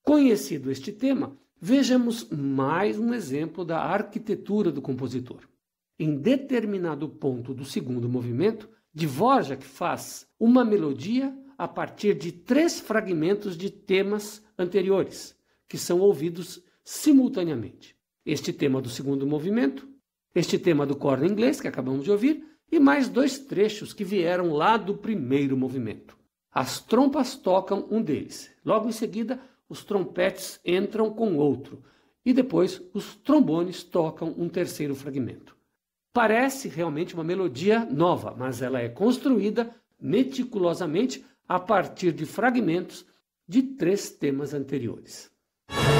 Conhecido este tema, vejamos mais um exemplo da arquitetura do compositor. Em determinado ponto do segundo movimento, Dvorak faz uma melodia a partir de 3 fragmentos de temas anteriores, que são ouvidos simultaneamente. Este tema do segundo movimento, este tema do corno inglês, que acabamos de ouvir, e mais 2 trechos que vieram lá do primeiro movimento. As trompas tocam um deles. Logo em seguida, os trompetes entram com outro. E depois, os trombones tocam um terceiro fragmento. Parece realmente uma melodia nova, mas ela é construída meticulosamente a partir de fragmentos de 3 temas anteriores.